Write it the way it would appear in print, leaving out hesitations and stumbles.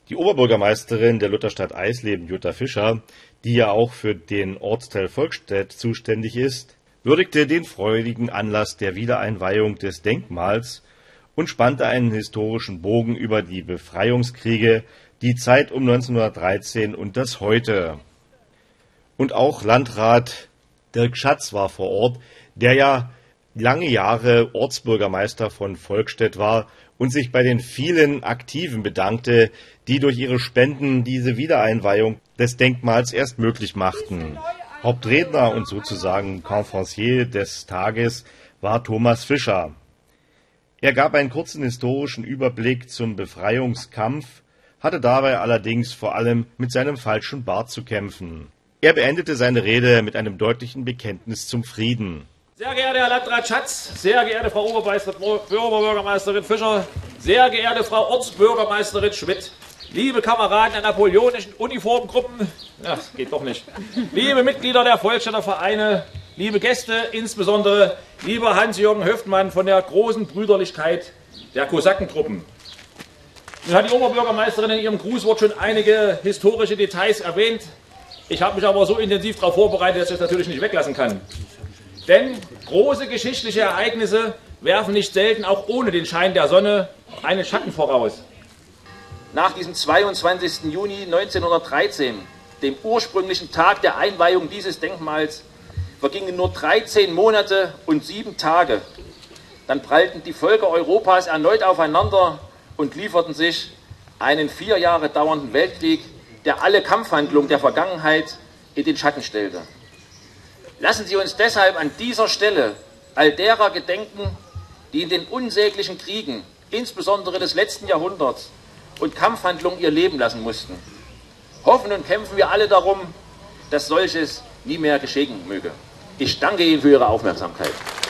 Die Oberbürgermeisterin der Lutherstadt Eisleben, Jutta Fischer, die ja auch für den Ortsteil Volkstedt zuständig ist, würdigte den freudigen Anlass der Wiedereinweihung des Denkmals und spannte einen historischen Bogen über die Befreiungskriege, die Zeit um 1913 und das Heute. Und auch Landrat Dirk Schatz war vor Ort, der ja lange Jahre Ortsbürgermeister von Volkstedt war und sich bei den vielen Aktiven bedankte, die durch ihre Spenden diese Wiedereinweihung des Denkmals erst möglich machten. Hauptredner und sozusagen Conférencier des Tages war Thomas Fischer. Er gab einen kurzen historischen Überblick zum Befreiungskampf, hatte dabei allerdings vor allem mit seinem falschen Bart zu kämpfen. Er beendete seine Rede mit einem deutlichen Bekenntnis zum Frieden. Sehr geehrter Herr Landrat Schatz, sehr geehrte Frau Oberbürgermeisterin Fischer, sehr geehrte Frau Ortsbürgermeisterin Schmidt, liebe Kameraden der napoleonischen Uniformgruppen, ja, geht doch nicht, liebe Mitglieder der Volkstädter Vereine, liebe Gäste, insbesondere lieber Hans-Jürgen Höftmann von der großen Brüderlichkeit der Kosakentruppen. Nun hat die Oberbürgermeisterin in ihrem Grußwort schon einige historische Details erwähnt. Ich habe mich aber so intensiv darauf vorbereitet, dass ich das natürlich nicht weglassen kann. Denn große geschichtliche Ereignisse werfen nicht selten auch ohne den Schein der Sonne einen Schatten voraus. Nach diesem 22. Juni 1913, dem ursprünglichen Tag der Einweihung dieses Denkmals, vergingen nur 13 Monate und 7 Tage. Dann prallten die Völker Europas erneut aufeinander und lieferten sich einen 4 Jahre dauernden Weltkrieg, der alle Kampfhandlungen der Vergangenheit in den Schatten stellte. Lassen Sie uns deshalb an dieser Stelle all derer gedenken, die in den unsäglichen Kriegen, insbesondere des letzten Jahrhunderts, und Kampfhandlungen ihr Leben lassen mussten. Hoffen und kämpfen wir alle darum, dass solches nie mehr geschehen möge. Ich danke Ihnen für Ihre Aufmerksamkeit.